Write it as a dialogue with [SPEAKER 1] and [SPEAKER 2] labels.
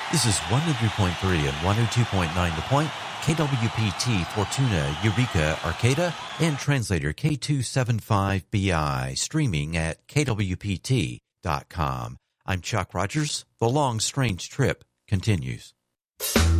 [SPEAKER 1] This is 100.3 and 102.9 The Point, KWPT Fortuna, Eureka, Arcata, and translator K275BI, streaming at kwpt.com. I'm Chuck Rogers. The long, strange trip continues.